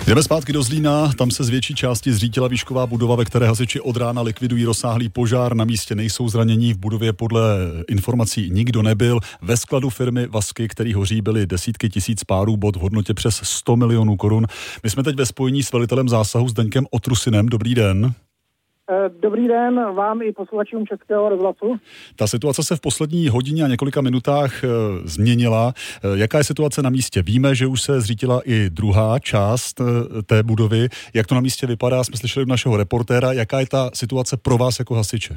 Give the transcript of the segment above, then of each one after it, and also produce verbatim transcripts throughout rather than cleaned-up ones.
Jdeme zpátky do Zlína, tam se z větší části zřítila výšková budova, ve které hasiči od rána likvidují rozsáhlý požár. Na místě nejsou zranění, v budově podle informací nikdo nebyl. Ve skladu firmy Vasky, který hoří, byly desítky tisíc párů bot v hodnotě přes sto milionů korun. My jsme teď ve spojení s velitelem zásahu Zdeňkem Otrusinem. Dobrý den. Dobrý den vám i posluchačům Českého rozhlasu. Ta situace se v poslední hodině a několika minutách e, změnila. E, jaká je situace na místě? Víme, že už se zřítila i druhá část e, té budovy. Jak to na místě vypadá? Jsme slyšeli od našeho reportéra. Jaká je ta situace pro vás jako hasiče?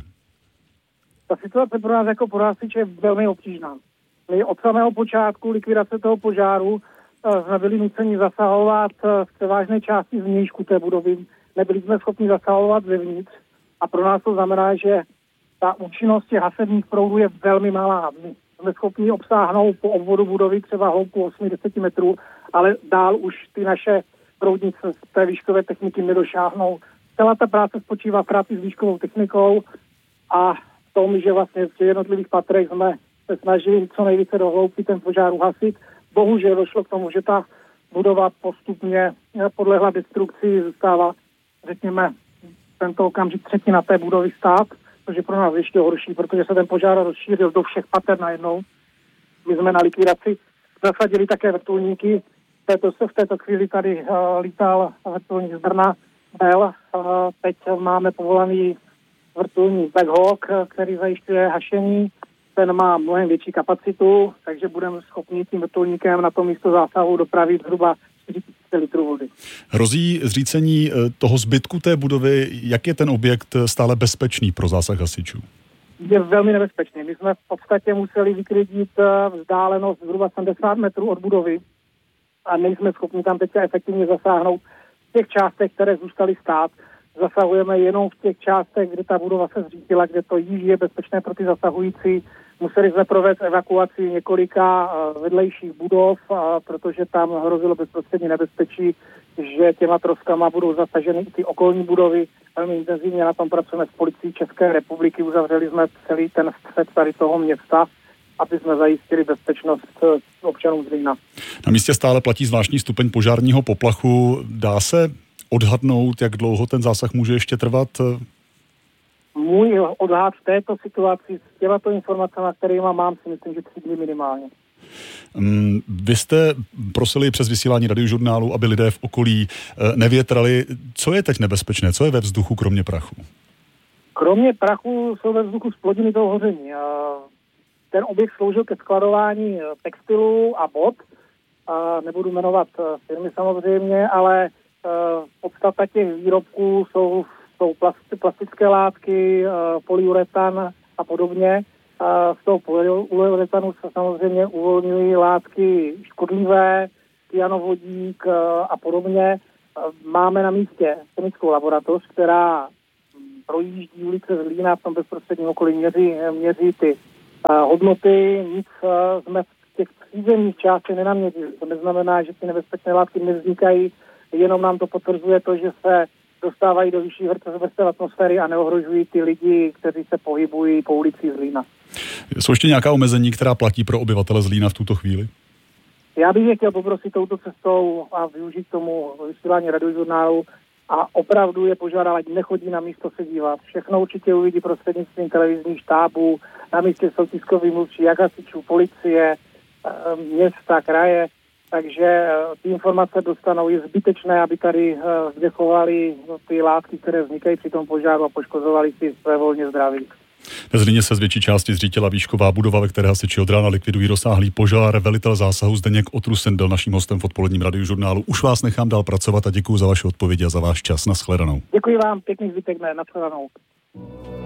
Ta situace pro nás jako pro hasiče je velmi obtížná. My od samého počátku likvidace toho požáru e, jsme byli nuceni zasahovat v převážné části zvnějšku té budovy. Nebyli jsme schopni zasahovat zevnitř. A pro nás to znamená, že ta účinnost těch hasebních proudů je velmi malá. My jsme schopni obsáhnout po obvodu budovy třeba hloubku osm deset metrů, ale dál už ty naše proudnice z té výškové techniky nedošáhnou. Celá ta práce spočívá v práci s výškovou technikou a v tom, že vlastně v těch jednotlivých patrech jsme se snažili co nejvíce do hloubky ten požár uhasit. Bohužel došlo k tomu, že ta budova postupně podlehla destrukci, zůstává, řekněme, tento okamžik třetina té budovy stát, což je pro nás ještě horší, protože se ten požár rozšířil do všech pater najednou. My jsme na likvidaci zasadili také vrtulníky. V této, v této chvíli tady uh, lítal vrtulník z Brna, Bell. Uh, teď máme povolaný vrtulník Black Hawk, který zajišťuje hašení. Ten má mnohem větší kapacitu, takže budeme schopni tím vrtulníkem na to místo zásahu dopravit zhruba čtyři tisíce litrů vody. Hrozí zřícení toho zbytku té budovy. Jak je ten objekt stále bezpečný pro zásah hasičů? Je velmi nebezpečný. My jsme v podstatě museli vyklidit vzdálenost zhruba sedmdesát metrů od budovy a nejsme schopni tam teďka efektivně zasáhnout v těch částech, které zůstaly stát. Zasahujeme jenom v těch částech, kde ta budova se zřítila, kde to již je bezpečné pro ty zasahující. Museli jsme provést evakuaci několika vedlejších budov, protože tam hrozilo bezprostřední nebezpečí, že těma troskama budou zasaženy i ty okolní budovy. Velmi intenzivně na tom pracujeme s policií České republiky. Uzavřeli jsme celý ten střed tady toho města, aby jsme zajistili bezpečnost občanů Zlína. Na místě stále platí zvláštní stupeň požárního poplachu. Dá se odhadnout, jak dlouho ten zásah může ještě trvat? Můj odhad v této situaci s těmato informacemi, které mám, si myslím, že tři dny minimálně. Um, vy jste prosili přes vysílání Radiožurnálu, aby lidé v okolí uh, nevětrali. Co je teď nebezpečné? Co je ve vzduchu kromě prachu? Kromě prachu jsou ve vzduchu zplodiny toho hoření. Ten objekt sloužil ke skladování textilů a bot. Nebudu jmenovat firmy samozřejmě, ale podstata těch výrobků jsou, jsou plastické látky, polyuretan a podobně. Z toho polyuretanu se samozřejmě uvolňují látky škodlivé, cyanovodík a podobně. Máme na místě chemickou laboratoř, která projíždí ulice Zlína, v tom bezprostředním okolí měří, měří ty hodnoty. Nic jsme v těch přízemních částech nenaměřili. To neznamená, že ty nebezpečné látky nevznikají, jenom nám to potvrzuje to, že se dostávají do vyšší vrstev atmosféry a neohrožují ty lidi, kteří se pohybují po ulici Zlína. Jsou ještě nějaká omezení, která platí pro obyvatele Zlína v tuto chvíli? Já bych je chtěl poprosit touto cestou a využít tomu vysílání Radiožurnálu a opravdu je požádal, ať nechodí na místo se dívat. Všechno určitě uvidí prostřednictvím televizních štábů, na místě jsou tiskoví mluvčí, jak hasičů, policie, města, kraje. Takže ty informace dostanou. Je zbytečné, aby tady vdechovali ty látky, které vznikají při tom požáru a poškozovali si své volně zdraví. Ve Zlíně se z větší části zřítila výšková budova, ve které hasiči od rána likvidují rozsáhlý požár. Velitel zásahu Zdeněk Otrusin byl naším hostem v odpoledním Radiožurnálu. Už vás nechám dál pracovat a děkuji za vaše odpovědi a za váš čas. Nashledanou. Děkuji vám, pěkný zbytek dne, nashledanou.